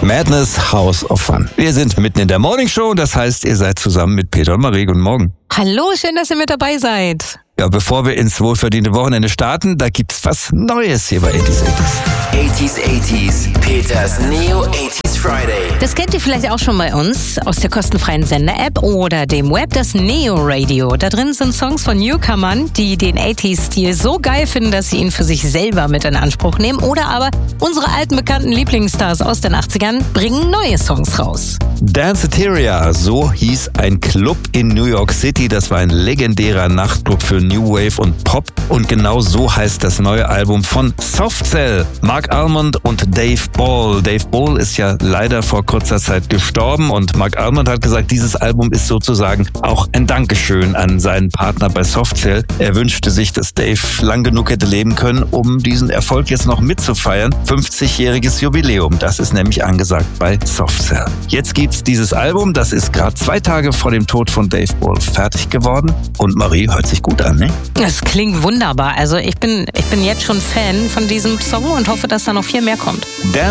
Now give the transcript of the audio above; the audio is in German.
Madness House of Fun. Wir sind mitten in der Morning Show, das heißt, ihr seid zusammen mit Peter und Marie. Guten Morgen. Hallo, schön, dass ihr mit dabei seid. Ja, bevor wir ins wohlverdiente Wochenende starten, da gibt's was Neues hier bei 80s, Peters Neo 80s Friday. Das kennt ihr vielleicht auch schon bei uns aus der kostenfreien Sender-App oder dem Web, das Neo Radio. Da drin sind Songs von Newcomern, die den 80s-Stil so geil finden, dass sie ihn für sich selber mit in Anspruch nehmen. Oder aber unsere alten bekannten Lieblingsstars aus den 80ern bringen neue Songs raus. Danceteria, so hieß ein Club in New York City. Das war ein legendärer Nachtclub für New Wave und Pop. Und genau so heißt das neue Album von Soft Cell. Mark Almond und Dave Ball. Dave Ball ist ja leider vor kurzer Zeit gestorben und Mark Almond hat gesagt, dieses Album ist sozusagen auch ein Dankeschön an seinen Partner bei Soft Cell. Er wünschte sich, dass Dave lang genug hätte leben können, um diesen Erfolg jetzt noch mitzufeiern. 50-jähriges Jubiläum, das ist nämlich angesagt bei Soft Cell. Jetzt gibt's dieses Album, das ist gerade 2 Tage vor dem Tod von Dave Ball fertig geworden und Marie hört sich gut an, ne? Das klingt wunderbar. Also ich bin jetzt schon Fan von diesem Song und hoffe, dass da noch viel mehr kommt.